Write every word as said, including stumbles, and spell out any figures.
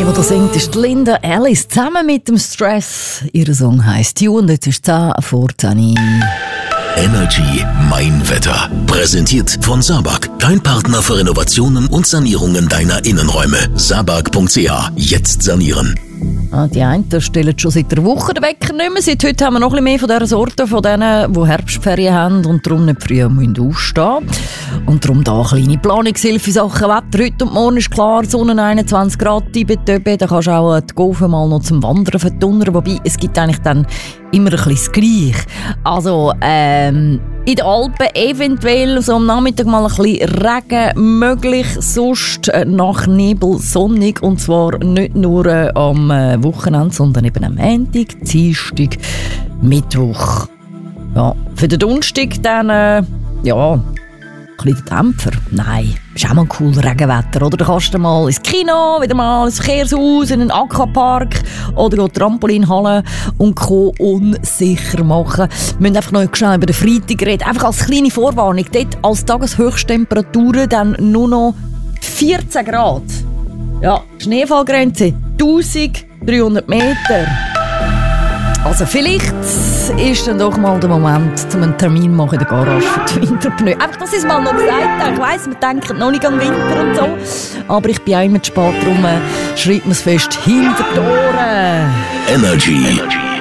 die da singt, ist Linda Ellis zusammen mit dem Stress. Ihr Song heisst «You» und jetzt ist zehn vor zehn. Energy Mein Wetter. Präsentiert von Sabag. Dein Partner für Renovationen und Sanierungen deiner Innenräume. Sabag punkt c h. Jetzt sanieren. Ah, die einen stellen schon seit einer Woche den Wecker nicht mehr. Seit heute haben wir noch ein bisschen mehr von dieser Sorte, von denen, die Herbstferien haben und darum nicht früh aufstehen müssen. Und darum da eine kleine Planungshilfe in Sachen Wetter. Heute und morgen ist klar, Sonne einundzwanzig Grad, Tibet-Töbe. Da kannst du auch die Golfe mal noch zum Wandern verdunnern. Wobei, es gibt eigentlich dann immer ein bisschen das Gleiche. Also, ähm, in den Alpen eventuell so am Nachmittag mal ein bisschen Regen möglich, sonst äh, nach Nebel sonnig und zwar nicht nur äh, am äh, Wochenende, sondern eben am Montag, Dienstag, Mittwoch. Ja, für den Donnerstag dann, äh, ja, ein bisschen der Dämpfer. Nein, ist auch mal ein cooles Regenwetter, oder? Da kannst du mal ins Kino, wieder mal ins Verkehrshaus, in einen Aquapark oder die Trampolinhalle und Co. unsicher machen. Wir müssen einfach noch schnell über den Freitag reden. Einfach als kleine Vorwarnung. Dort als Tageshöchsttemperaturen dann nur noch vierzehn Grad. Ja, Schneefallgrenze eintausenddreihundert Meter. Also vielleicht ist dann doch mal der Moment, um einen Termin machen in der Garage für die Winterpneu. Einfach, dass ich es mal noch gesagt habe. Ich weiss, wir denken noch nicht an Winter und so. Aber ich bin auch immer zu spät, darum schreibt man es fest hinter die Ohren. Energy. Energy.